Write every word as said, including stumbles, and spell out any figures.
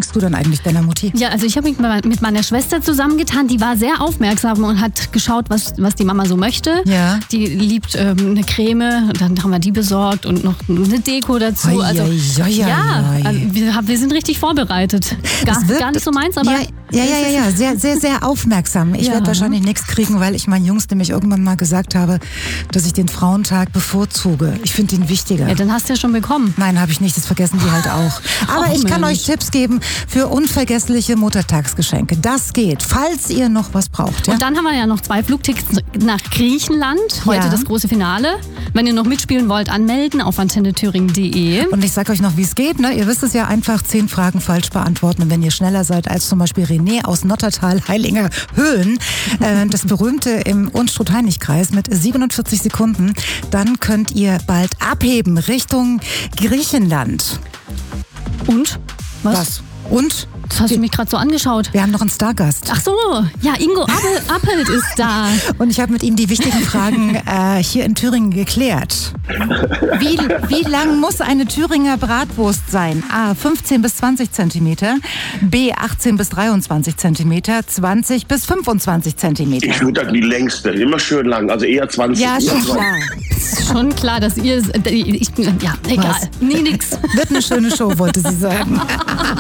schenkst du dann eigentlich deiner Mutti? Ja, also ich habe mich mit meiner Schwester zusammengetan. Die war sehr aufmerksam und hat geschaut, was, was die Mama so möchte. Ja. Die liebt ähm, eine Creme, dann haben wir die besorgt und noch eine Deko dazu. Oi, also, oi, oi, ja, oi. also wir, wir sind richtig vorbereitet. Gar, Das wirkt- gar nicht so meins, aber... Ja, ja, ja, ja, ja. Sehr, sehr, sehr aufmerksam. Ich Ja. werde wahrscheinlich nichts kriegen, weil ich meinen Jungs nämlich irgendwann mal gesagt habe, dass ich den Frauentag bevorzuge. Ich finde ihn wichtiger. Ja, dann hast du ja schon bekommen. Nein, habe ich nicht, das vergessen die halt auch. Aber Ach, ich kann Mensch. euch Tipps geben für unvergessliche Muttertagsgeschenke. Das geht, falls ihr noch was braucht. Ja? Und dann haben wir ja noch zwei Flugtickets nach Griechenland. Heute Ja. das große Finale. Wenn ihr noch mitspielen wollt, anmelden auf antenne thüringen punkt de. Und ich sage euch noch, wie es geht. Ne? Ihr wisst es ja, einfach zehn Fragen falsch beantworten. Und wenn ihr schneller seid als zum Beispiel René aus Nottertal, Heilinger Höhen, äh, das berühmte im Unstrut-Heinig-Kreis mit siebenundvierzig Sekunden, dann könnt ihr bald abheben Richtung Griechenland. Und? Was? Was? Und? Das hast du mich gerade so angeschaut. Wir haben noch einen Stargast. Ach so, ja, Ingo Appel, Appelt ist da. Und ich habe mit ihm die wichtigen Fragen äh, hier in Thüringen geklärt. Wie, wie lang muss eine Thüringer Bratwurst sein? A. fünfzehn bis zwanzig Zentimeter, B. achtzehn bis dreiundzwanzig Zentimeter, zwanzig bis fünfundzwanzig Zentimeter. Ich würde dann die längste, immer schön lang, also eher zwanzig. Ja, schon klar. Ist schon klar, dass ihr... Ich, ja, egal. Was? Nee, nix. Wird eine schöne Show, wollte sie sagen.